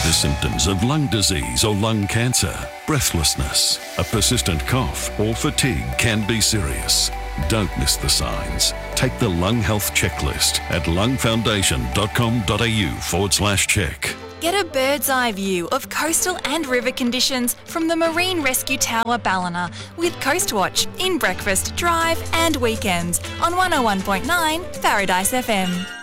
the symptoms of lung disease or lung cancer, breathlessness, a persistent cough or fatigue can be serious. Don't miss the signs. Take the Lung Health Checklist at lungfoundation.com.au/check. Get a bird's eye view of coastal and river conditions from the Marine Rescue Tower Ballina with Coastwatch in breakfast, drive and weekends on 101.9 Paradise FM.